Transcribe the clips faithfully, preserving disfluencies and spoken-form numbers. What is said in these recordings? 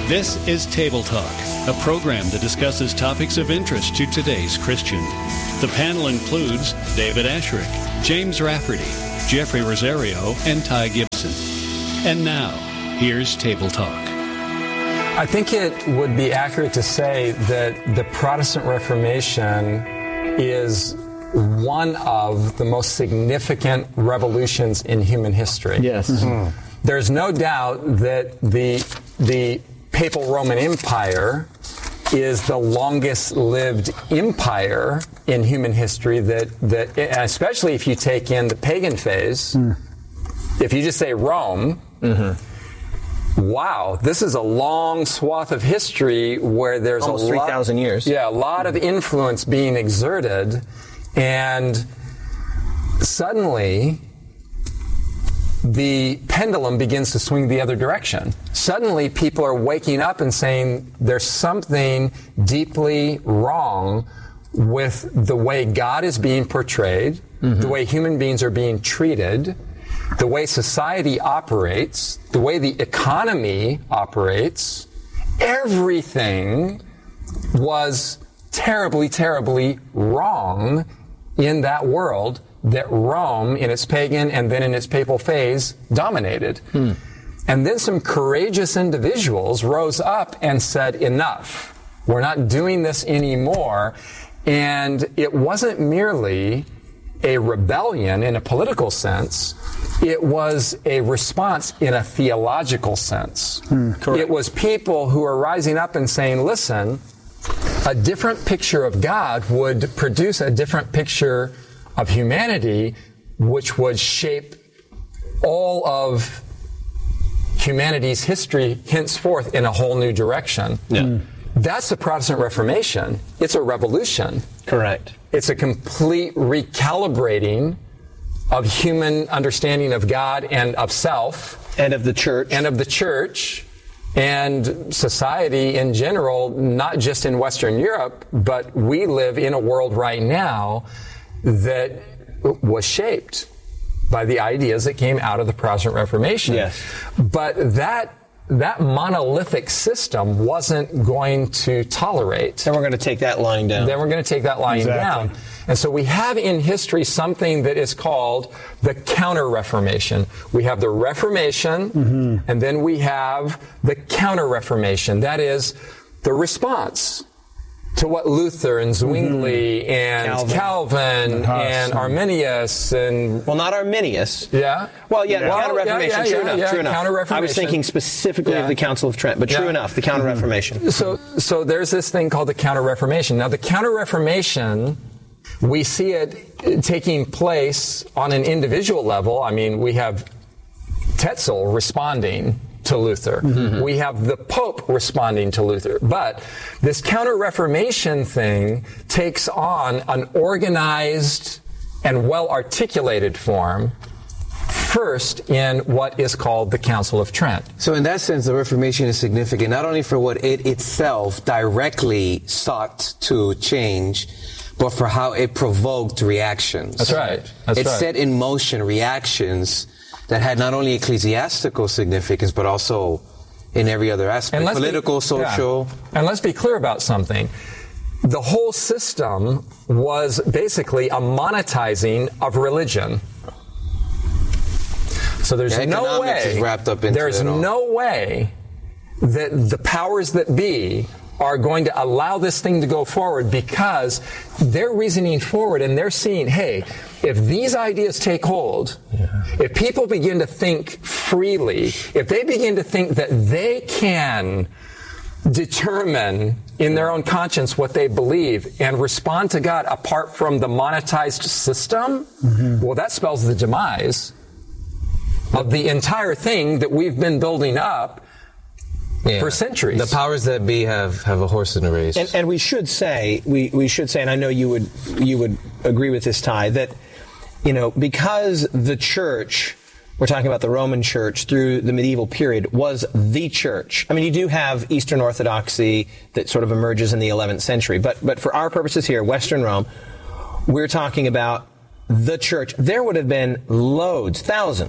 This is Table Talk, a program that discusses topics of interest to today's Christian. The panel includes David Asherick, James Rafferty, Jeffrey Rosario, and Ty Gibson. And now, here's Table Talk. I think it would be accurate to say that the Protestant Reformation is one of the most significant revolutions in human history. Yes. Mm-hmm. There's no doubt that the the Papal Roman Empire is the longest lived empire in human history, that, that especially if you take in the pagan phase, mm. if you just say Rome, mm-hmm. wow, this is a long swath of history where there's almost a lot, three thousand years. Yeah, a lot of influence being exerted, and suddenly the pendulum begins to swing the other direction. Suddenly, people are waking up and saying there's something deeply wrong with the way God is being portrayed, mm-hmm. the way human beings are being treated, the way society operates, the way the economy operates. Everything was terribly, terribly wrong in that world that Rome, in its pagan and then in its papal phase, dominated. Hmm. And then some courageous individuals rose up and said, enough. We're not doing this anymore. And it wasn't merely a rebellion in a political sense. It was a response in a theological sense. Hmm, it was people who are rising up and saying, listen, a different picture of God would produce a different picture of humanity, which would shape all of humanity's history henceforth in a whole new direction. Yeah. Mm. That's the Protestant Reformation. It's a revolution. Correct. It's a complete recalibrating of human understanding of God and of self. And of the church. And of the church. And society in general, not just in Western Europe, but we live in a world right now that was shaped by the ideas that came out of the Protestant Reformation. Yes. But that that monolithic system wasn't going to tolerate. Then we're going to take that lying down. Then we're going to take that lying exactly. down. And so we have in history something that is called the Counter-Reformation. We have the Reformation, mm-hmm. and then we have the Counter-Reformation. That is the response to what Luther and Zwingli mm-hmm. and Calvin, Calvin and, and Arminius and... Well, not Arminius. Yeah? Well, yeah, yeah. the Counter-Reformation, yeah, yeah, true yeah, enough, yeah, true enough. Counter-Reformation. I was thinking specifically yeah. of the Council of Trent, but true yeah. enough, the Counter-Reformation. Mm-hmm. So, so there's this thing called the Counter-Reformation. Now, the Counter-Reformation, we see it taking place on an individual level. I mean, we have Tetzel responding to Luther. Mm-hmm. We have the Pope responding to Luther. But this Counter-Reformation thing takes on an organized and well-articulated form first in what is called the Council of Trent. So in that sense, the Reformation is significant not only for what it itself directly sought to change, but for how it provoked reactions. That's right. That's it right. set in motion reactions that had not only ecclesiastical significance, but also in every other aspect, political, be, social. Yeah. And let's be clear about something. The whole system was basically a monetizing of religion. So there's yeah, no way, is wrapped up into there's it all. no way that the powers that be are going to allow this thing to go forward, because they're reasoning forward and they're seeing, hey, if these ideas take hold, yeah. if people begin to think freely, if they begin to think that they can determine in their own conscience what they believe and respond to God apart from the monetized system, mm-hmm. well, that spells the demise of the entire thing that we've been building up Yeah. for centuries. The powers that be have, have a horse in the race. And, and we should say, we, we should say, and I know you would you would agree with this, Ty, that, you know, because the church, we're talking about the Roman church through the medieval period, was the church. I mean, you do have Eastern Orthodoxy that sort of emerges in the eleventh century, but but for our purposes here, Western Rome, we're talking about the church. There would have been loads, thousands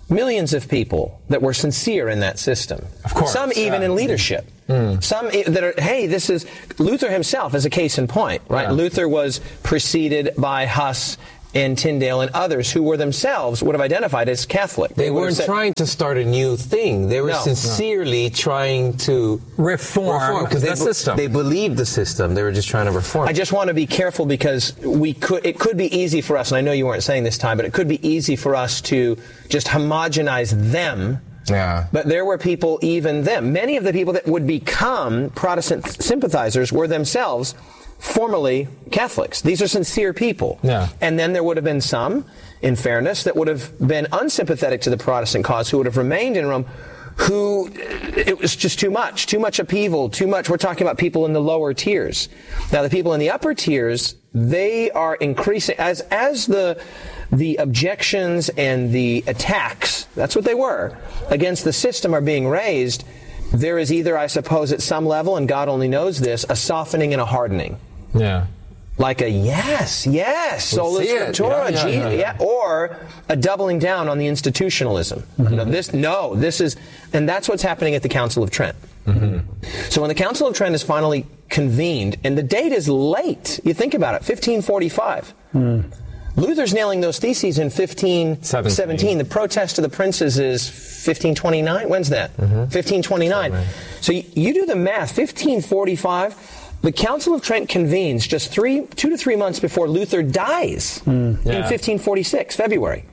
millions of people that were sincere in that system. Of course. Some even yeah. in leadership. Mm. Some that are, hey, this is, Luther himself is a case in point, right? Yeah. Luther was preceded by Huss and Tyndale and others who were themselves would have identified as Catholic. They, they weren't said, trying to start a new thing. They were no, sincerely no. trying to reform, because the they, system. They believed the system. They were just trying to reform. I just want to be careful because we could. It could be easy for us, and I know you weren't saying this, Ty, but it could be easy for us to just homogenize them. Yeah. But there were people, even them. Many of the people that would become Protestant sympathizers were themselves formerly Catholics. These are sincere people. Yeah. And then there would have been some, in fairness, that would have been unsympathetic to the Protestant cause, who would have remained in Rome, who, it was just too much, too much upheaval, too much. We're talking about people in the lower tiers. Now, the people in the upper tiers, they are increasing, as, as the, the objections and the attacks, that's what they were, against the system are being raised. There is either, I suppose, at some level, and God only knows this, a softening and a hardening. Yeah. Like a yes, yes, sola scriptura, yeah, yeah, yeah, yeah. or a doubling down on the institutionalism. Mm-hmm. You know, this, no, this is, and that's what's happening at the Council of Trent. Mm-hmm. So when the Council of Trent is finally convened, and the date is late, you think about it, fifteen forty-five. Mm. Luther's nailing those theses in fifteen seventeen. The protest of the princes is fifteen twenty-nine. When's that? Mm-hmm. fifteen twenty-nine. Right. So you, you do the math. fifteen forty-five. The Council of Trent convenes just three, two to three months before Luther dies mm, yeah. in fifteen forty-six, February.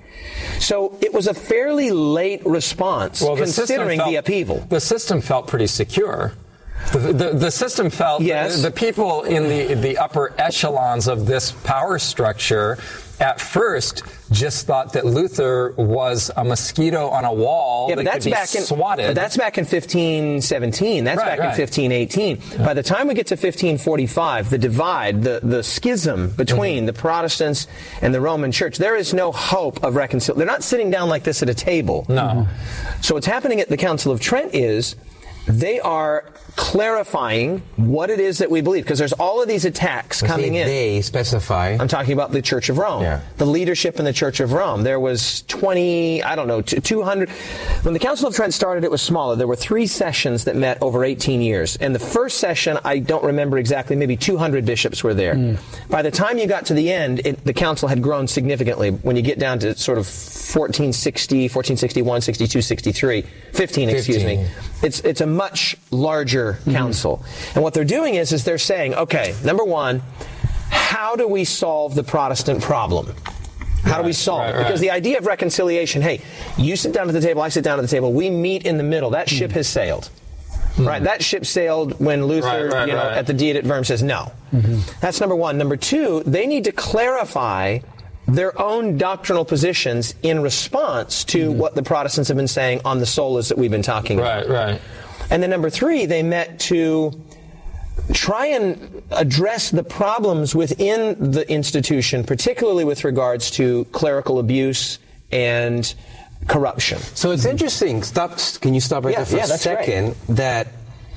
So it was a fairly late response, well, the considering felt, the upheaval. The system felt pretty secure. The, the, the system felt, yes. the, the people in the, the upper echelons of this power structure at first just thought that Luther was a mosquito on a wall yeah, but that that's could be back in, swatted. But that's back in fifteen seventeen. That's right, back right. in fifteen eighteen. Yeah. By the time we get to fifteen forty-five, the divide, the, the schism between mm-hmm. the Protestants and the Roman Church, there is no hope of reconciliation. They're not sitting down like this at a table. No. Mm-hmm. So what's happening at the Council of Trent is they are clarifying what it is that we believe, because there's all of these attacks but coming they, in. They specify. I'm talking about the Church of Rome, yeah. the leadership in the Church of Rome. There was twenty, I don't know, two hundred. When the Council of Trent started, it was smaller. There were three sessions that met over eighteen years. And the first session, I don't remember exactly, maybe two hundred bishops were there. Mm. By the time you got to the end, it, the council had grown significantly. When you get down to sort of fourteen sixty, fourteen sixty-one, sixty-two, sixty-three, fifteen, excuse me. It's it's a much larger council. Mm-hmm. And what they're doing is, is they're saying, okay, number one, how do we solve the Protestant problem? How right, do we solve right, it? Because right. the idea of reconciliation, hey, you sit down at the table, I sit down at the table, we meet in the middle. That ship mm-hmm. has sailed. Mm-hmm. Right? That ship sailed when Luther, right, right, you know, right. at the Diet at Worms says no. Mm-hmm. That's number one. Number two, they need to clarify their own doctrinal positions in response to mm-hmm. what the Protestants have been saying on the solas that we've been talking right, about. Right, right. And then number three, they met to try and address the problems within the institution, particularly with regards to clerical abuse and corruption. So it's mm-hmm. interesting. Stop. Can you stop right yeah, there for yeah, a that's second? Right. That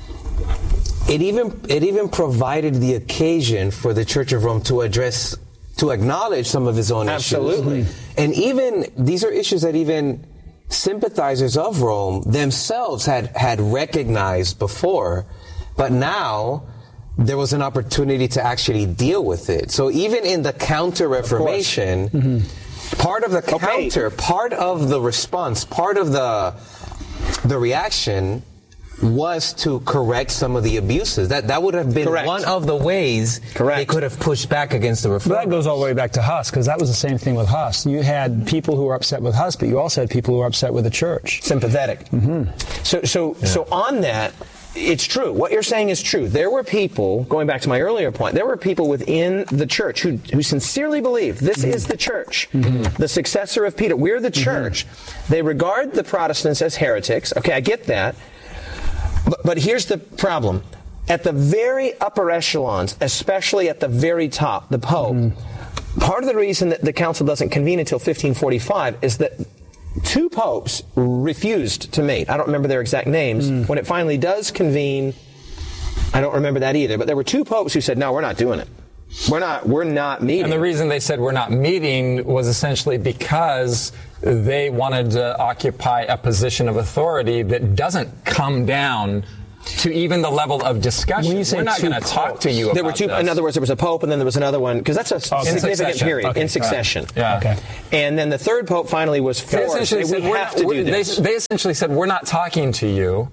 it even it even provided the occasion for the Church of Rome to address, to acknowledge some of his own Absolutely. issues. Absolutely. And even these are issues that even sympathizers of Rome themselves had had recognized before, but now there was an opportunity to actually deal with it. So even in the Counter-Reformation, mm-hmm. part of the counter, okay. part of the response, part of the the reaction was to correct some of the abuses. That that would have been Correct. one of the ways Correct. they could have pushed back against the reform. But that goes all the way back to Huss, because that was the same thing with Huss. You had people who were upset with Huss, but you also had people who were upset with the church. Sympathetic. Mm-hmm. So, so, yeah. so on that, it's true. What you're saying is true. There were people, going back to my earlier point, there were people within the church who, who sincerely believed this mm-hmm. is the church, mm-hmm. the successor of Peter. We're the church. Mm-hmm. They regard the Protestants as heretics. Okay, I get that. But, but here's the problem. At the very upper echelons, especially at the very top, the Pope, mm-hmm. part of the reason that the council doesn't convene until fifteen forty-five is that two popes refused to meet. I don't remember their exact names. Mm. When it finally does convene, I don't remember that either. But there were two popes who said, no, we're not doing it. We're not, we're not meeting. And the reason they said we're not meeting was essentially because they wanted to occupy a position of authority that doesn't come down to even the level of discussion. When you say We're not two going to talk to you There about were two. this. In other words, there was a pope, and then there was another one, because that's a Oh, in significant succession. period Okay, in succession. right. Yeah. Okay. And then the third pope finally was They forced. essentially We said, we're have not- to we're- do this. They, they essentially said, we're not talking to you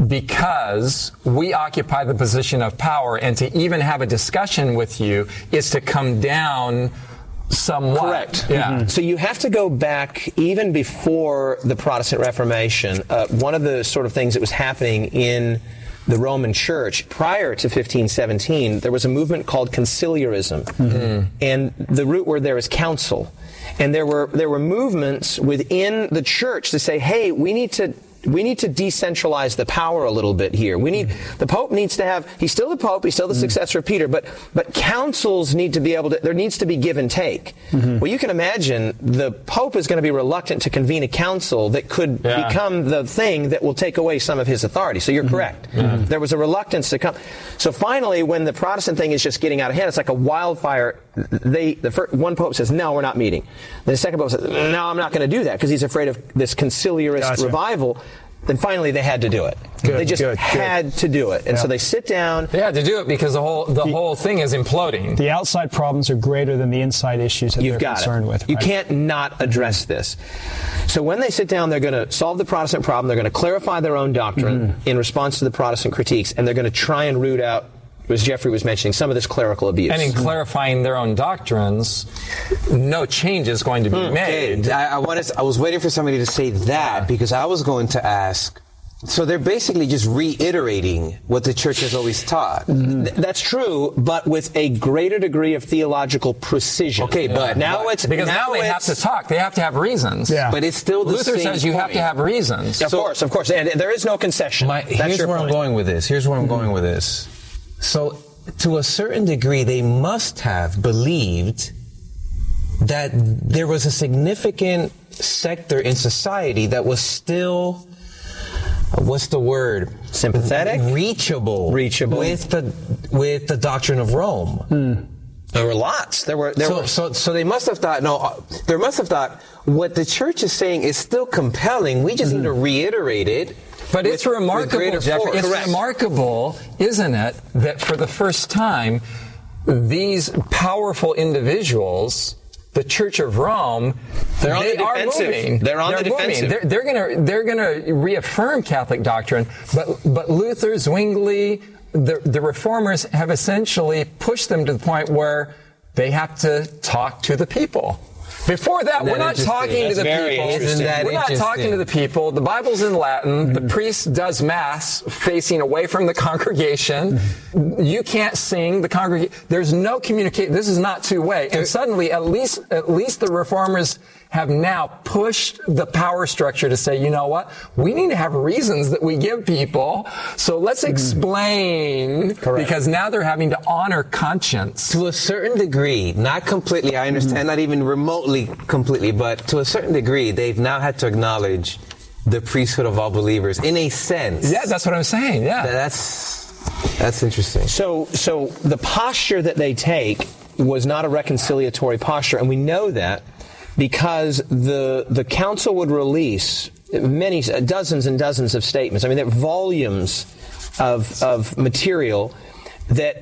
because we occupy the position of power, and to even have a discussion with you is to come down somewhat. Correct. Yeah. Mm-hmm. So you have to go back even before the Protestant Reformation. Uh, one of the sort of things that was happening in the Roman Church prior to fifteen seventeen, there was a movement called conciliarism, mm-hmm. and the root word there is council. And there were there were movements within the church to say, hey, we need to we need to decentralize the power a little bit here. We need the Pope needs to have he's still the Pope, he's still the mm-hmm. successor of Peter, but but councils need to be able to there needs to be give and take. Mm-hmm. Well, you can imagine the Pope is going to be reluctant to convene a council that could yeah. become the thing that will take away some of his authority. So you're mm-hmm. correct. Mm-hmm. There was a reluctance to come. So finally, when the Protestant thing is just getting out of hand, it's like a wildfire. They the first, one Pope says, no, we're not meeting. The second Pope says, no, I'm not going to do that, because he's afraid of this conciliarist gotcha. revival. Then finally they had to do it. Good, they just good, had good. to do it. And yeah. so they sit down. They had to do it because the whole the, the whole thing is imploding. The outside problems are greater than the inside issues that You've they're got concerned it. with. Right? You can't not address this. So when they sit down, they're going to solve the Protestant problem. They're going to clarify their own doctrine mm-hmm. in response to the Protestant critiques, and they're going to try and root out, as Jeffrey was mentioning, some of this clerical abuse. And in clarifying their own doctrines, no change is going to be mm. made. Okay. I, I, wanted, I was waiting for somebody to say that, because I was going to ask, so they're basically just reiterating what the church has always taught. Mm-hmm. Th- that's true, but with a greater degree of theological precision. Okay, yeah. but now but, it's because now, now they have to talk. They have to have reasons. Yeah. But it's still the Luther same says you point. have to have reasons. Of so, course, of course, and there is no concession. My, that's here's your where point. I'm going with this. Here's where I'm mm-hmm. going with this. So, to a certain degree, they must have believed that there was a significant sector in society that was still, what's the word? Sympathetic? Reachable. Reachable. With the, with the doctrine of Rome. Mm. There were lots. There were. There so, were. so, so they must have thought. No, they must have thought what the church is saying is still compelling. We just mm. need to reiterate it. But with, it's remarkable, Jeffrey. It's Correct. remarkable, isn't it, that for the first time, these powerful individuals, the Church of Rome, they're on they the are defensive. moving. They're on they're the moving. defensive. They're, they're going to they're going to reaffirm Catholic doctrine. But but Luther, Zwingli, the the reformers have essentially pushed them to the point where they have to talk to the people. Before that, Isn't we're that not talking That's to the very people. interesting. That We're not talking to the people. The Bible's in Latin. Mm-hmm. The priest does Mass facing away from the congregation. Mm-hmm. You can't sing. The congregation. There's no communication. This is not two-way. And suddenly, at least, at least the reformers have now pushed the power structure to say, you know what? We need to have reasons that we give people. So let's explain. Correct. Because now they're having to honor conscience. To a certain degree, not completely, I understand, mm-hmm. not even remotely completely, but to a certain degree, they've now had to acknowledge the priesthood of all believers in a sense. Yeah, that's what I'm saying. Yeah. That's, that's interesting. So, so the posture that they take was not a reconciliatory posture, and we know that because the the council would release many dozens and dozens of statements. I mean, there are volumes of of material that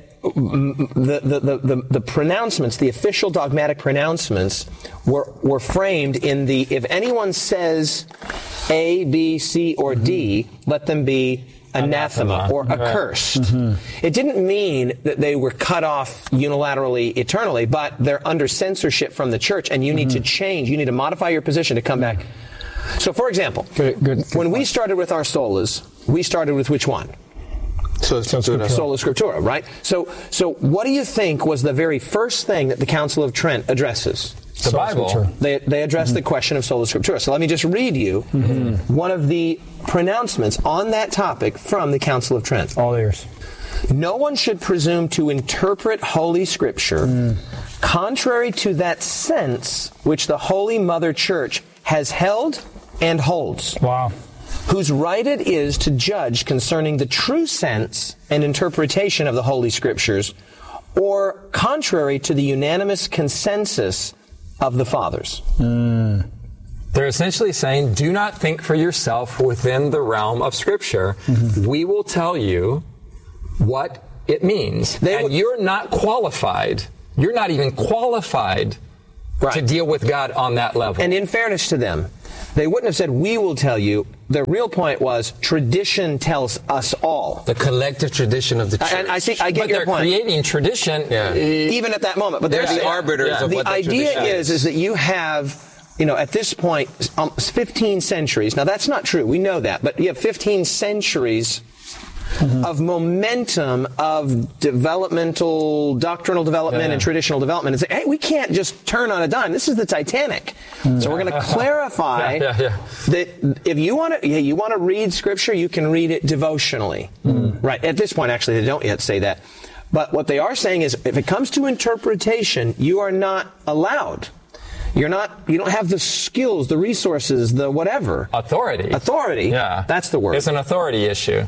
the the, the, the the pronouncements, the official dogmatic pronouncements, were were framed in the if anyone says A, B, C, or D, let them be anathema, or accursed. Mm-hmm. It didn't mean that they were cut off unilaterally eternally, but they're under censorship from the church, and you need mm-hmm. to change. You need to modify your position to come back. So, for example, good, good, good when point. we started with our solas, we started with which one? Sola Scriptura. Sola Scriptura, right? So, so what do you think was the very first thing that the Council of Trent addresses? The Sola Bible. Scriptura. They, they address mm-hmm. the question of Sola Scriptura. So let me just read you mm-hmm. one of the pronouncements on that topic from the Council of Trent. All ears. No one should presume to interpret Holy Scripture mm. contrary to that sense which the Holy Mother Church has held and holds. Wow. Whose right it is to judge concerning the true sense and interpretation of the Holy Scriptures, or contrary to the unanimous consensus of the Fathers. Mm. They're essentially saying, do not think for yourself within the realm of Scripture. Mm-hmm. We will tell you what it means. They and w- you're not qualified. You're not even qualified right. to deal with God on that level. And in fairness to them, they wouldn't have said, we will tell you. The real point was, tradition tells us all. The collective tradition of the church. And I see, I get but your they're point. creating tradition. Yeah. Even at that moment. But they're the arbiters yeah. of the what the idea tradition is, is that you have, you know, at this point, um, fifteen centuries. Now, that's not true. We know that. But you have fifteen centuries Mm-hmm. of momentum of developmental, doctrinal development yeah. and traditional development and say, hey, we can't just turn on a dime. This is the Titanic. Mm-hmm. So we're going to clarify yeah, yeah, yeah. that if you want to, yeah, you want to read Scripture, you can read it devotionally. Mm-hmm. Right. At this point, actually, they don't yet say that. But what they are saying is, if it comes to interpretation, you are not allowed. You're not, you don't have the skills, the resources, the whatever. Authority. Authority. Yeah. That's the word. It's an authority issue.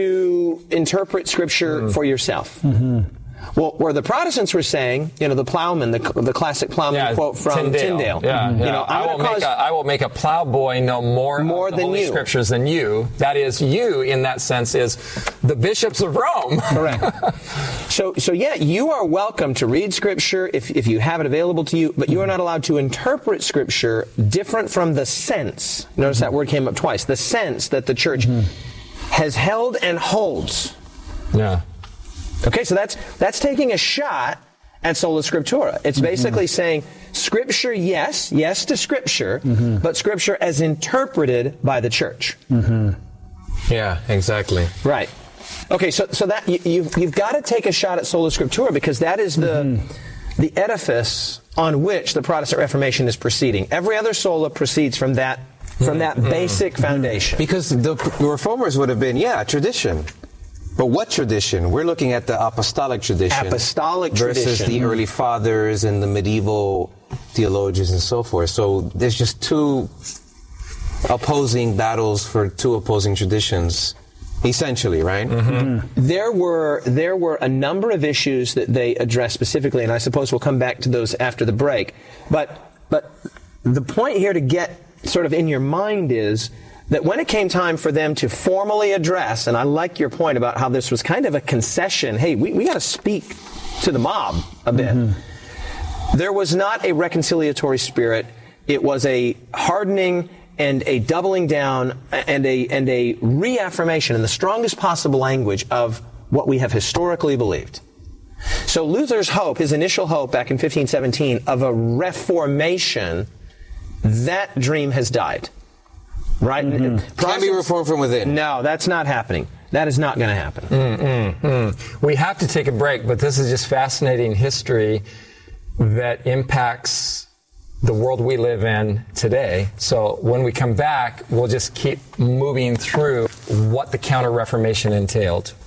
To interpret Scripture mm. for yourself. Mm-hmm. Well, where the Protestants were saying, you know, the plowman, the, the classic plowman yeah, quote from Tyndale. Tyndale. Yeah, you yeah. know, I will, make a, I will make a plowboy know more, more of the than Holy you. Scriptures than you. That is, you, in that sense, is the bishops of Rome. Correct. So, so yeah, you are welcome to read Scripture if, if you have it available to you, but you are not allowed to interpret Scripture different from the sense. Notice that word came up twice. The sense that the church mm-hmm. has held and holds. Yeah. Okay, so that's that's taking a shot at sola scriptura. It's basically mm-hmm. saying Scripture, yes, yes to Scripture, mm-hmm. but Scripture as interpreted by the church. Mm-hmm. Yeah, exactly. Right. Okay, so so that you, you've you've got to take a shot at sola scriptura because that is the mm-hmm. the edifice on which the Protestant Reformation is proceeding. Every other sola proceeds from that from that mm-hmm. basic foundation. Because the Reformers would have been, yeah, tradition. But what tradition? We're looking at the apostolic tradition. Apostolic versus tradition. the early fathers and the medieval theologians and so forth. So there's just two opposing battles for two opposing traditions, essentially, right? Mm-hmm. There were there were a number of issues that they addressed specifically, and I suppose we'll come back to those after the break. But but the point here to get sort of in your mind is that when it came time for them to formally address, and I like your point about how this was kind of a concession, hey, we, we got to speak to the mob a bit. Mm-hmm. There was not a reconciliatory spirit. It was a hardening and a doubling down and a and a reaffirmation in the strongest possible language of what we have historically believed. So Luther's hope, his initial hope back in fifteen seventeen of a reformation, that dream has died. Right? Mm-hmm. Can be reformed from within. No, that's not happening. That is not going to happen. Mm-mm-mm. We have to take a break, but this is just fascinating history that impacts the world we live in today. So when we come back, we'll just keep moving through what the Counter-Reformation entailed.